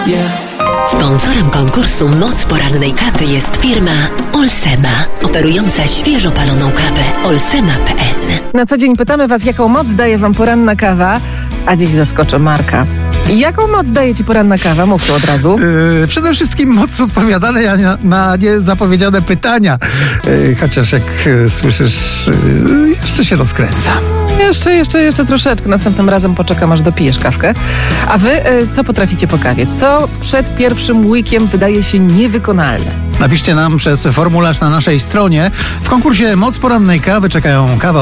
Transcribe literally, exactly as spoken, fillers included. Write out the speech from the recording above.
Sponsorem konkursu Moc Porannej Kawy jest firma Olsema, oferująca świeżo paloną kawę olsema kropka p l. Na co dzień pytamy Was, jaką moc daje Wam poranna kawa, a dziś zaskoczę Marka. Jaką moc daje Ci poranna kawa? Mów to od razu. Yy, przede wszystkim moc odpowiadane na, na niezapowiedziane pytania. Yy, chociaż jak yy, słyszysz, yy, jeszcze się rozkręca. Jeszcze, jeszcze, jeszcze troszeczkę. Następnym razem poczekam, aż dopijesz kawkę. A Wy y, co potraficie po kawie? Co przed pierwszym łykiem wydaje się niewykonalne? Napiszcie nam przez formularz na naszej stronie. W konkursie Moc Porannej Kawy czekają kawa